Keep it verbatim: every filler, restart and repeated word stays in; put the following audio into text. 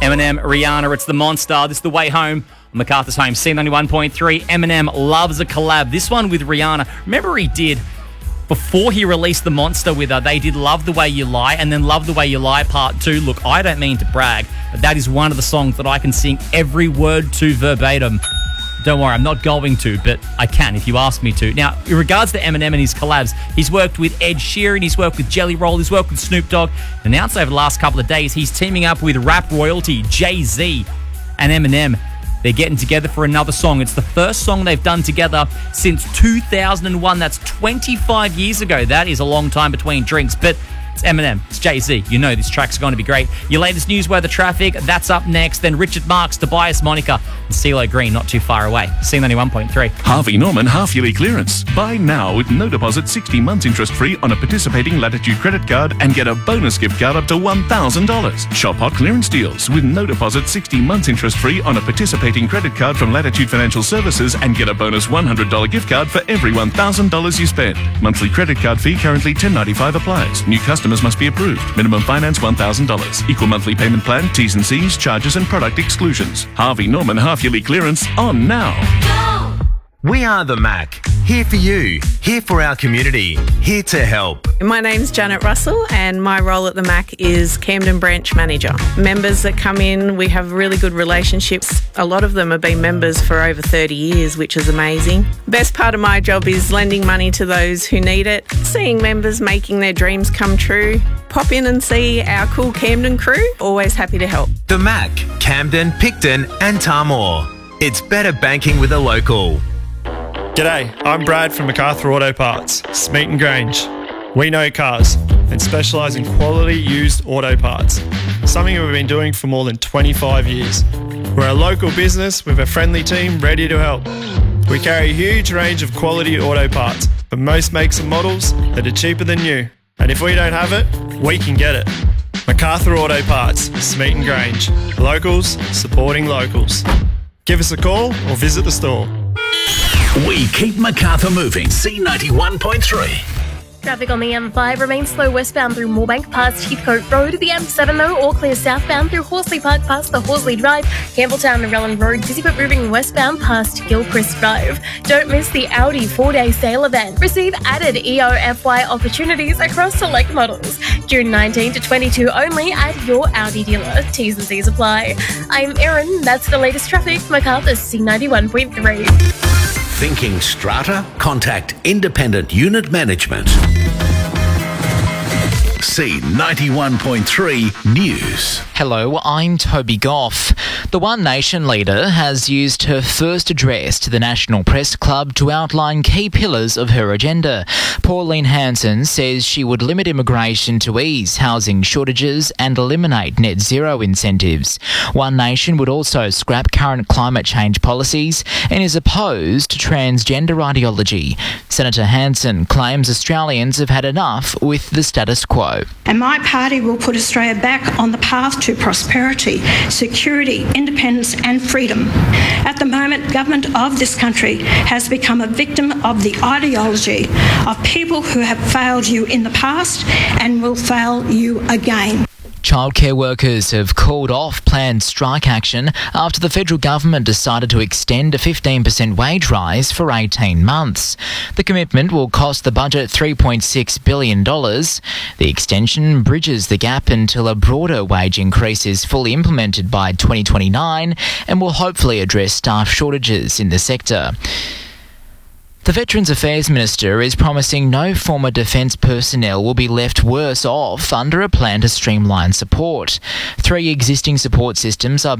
Eminem, Rihanna, it's The Monster. This is The Way Home. MacArthur's Home, C ninety-one point three. Eminem loves a collab. This one with Rihanna. Remember he did, before he released The Monster with her, they did Love the Way You Lie and then Love the Way You Lie Part two. Look, I don't mean to brag, but that is one of the songs that I can sing every word to verbatim. Don't worry, I'm not going to, but I can if you ask me to. Now, in regards to Eminem and his collabs, he's worked with Ed Sheeran, he's worked with Jelly Roll, he's worked with Snoop Dogg. Announced over the last couple of days, he's teaming up with rap royalty Jay-Z and Eminem. They're getting together for another song. It's the first song they've done together since two thousand one. That's twenty-five years ago. That is a long time between drinks, but it's Eminem, it's Jay-Z. You know this track's going to be great. Your latest news, weather, traffic, that's up next. Then Richard Marx, Tobias Monica, and CeeLo Green, not too far away. C ninety-one point three. Harvey Norman half-yearly clearance. Buy now with no deposit, sixty months interest-free on a participating Latitude credit card and get a bonus gift card up to one thousand dollars. Shop hot clearance deals with no deposit, sixty months interest-free on a participating credit card from Latitude Financial Services and get a bonus one hundred dollars gift card for every one thousand dollars you spend. Monthly credit card fee currently ten dollars and ninety-five cents applies. New customers must be approved. Minimum finance one thousand dollars. Equal monthly payment plan, T's and C's, charges and product exclusions. Harvey Norman half-yearly clearance on now. Go! We are the Mac. Here for you. Here for our community. Here to help. My name's Janet Russell and my role at the Mac is Camden Branch Manager. Members that come in, we have really good relationships. A lot of them have been members for over thirty years, which is amazing. Best part of my job is lending money to those who need it, seeing members making their dreams come true. Pop in and see our cool Camden crew. Always happy to help. The Mac, Camden, Picton and Tamworth. It's better banking with a local. G'day, I'm Brad from MacArthur Auto Parts, Smeaton Grange. We know cars and specialise in quality used auto parts, something we've been doing for more than twenty-five years. We're a local business with a friendly team ready to help. We carry a huge range of quality auto parts for most makes and models that are cheaper than new. And if we don't have it, we can get it. MacArthur Auto Parts, Smeaton Grange. Locals supporting locals. Give us a call or visit the store. We keep MacArthur moving. C ninety-one point three. Traffic on the M five remains slow westbound through Moorebank past Heathcote Road. The M seven though, all clear southbound through Horsley Park past the Horsley Drive. Campbelltown and Relland Road, busy but moving westbound past Gilchrist Drive. Don't miss the Audi four-day sale event. Receive added E O F Y opportunities across select models. June nineteenth to twenty-two only at your Audi dealer. T's and C's apply. I'm Erin. That's the latest traffic. MacArthur C ninety-one point three. Thinking strata? Contact Independent Unit Management. C ninety-one point three News. Hello, I'm Toby Goff. The One Nation leader has used her first address to the National Press Club to outline key pillars of her agenda. Pauline Hanson says she would limit immigration to ease housing shortages and eliminate net zero incentives. One Nation would also scrap current climate change policies and is opposed to transgender ideology. Senator Hanson claims Australians have had enough with the status quo. And my party will put Australia back on the path to prosperity, security, independence and freedom. At the moment, government of this country has become a victim of the ideology of people who have failed you in the past and will fail you again. Childcare workers have called off planned strike action after the federal government decided to extend a fifteen percent wage rise for eighteen months. The commitment will cost the budget three point six billion dollars. The extension bridges the gap until a broader wage increase is fully implemented by twenty twenty-nine and will hopefully address staff shortages in the sector. The Veterans Affairs Minister is promising no former defence personnel will be left worse off under a plan to streamline support. Three existing support systems are